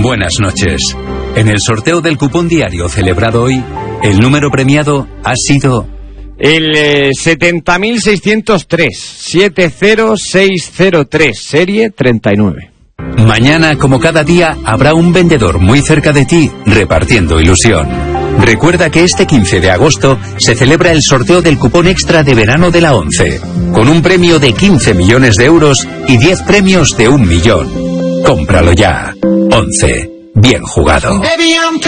Buenas noches. En el sorteo del cupón diario celebrado hoy, el número premiado ha sido... el 70.603, 70603, serie 39. Mañana, como cada día, habrá un vendedor muy cerca de ti repartiendo ilusión. Recuerda que este 15 de agosto se celebra el sorteo del cupón extra de verano de la ONCE, con un premio de 15 millones de euros y 10 premios de 1 millón. Cómpralo ya. ONCE. Bien jugado.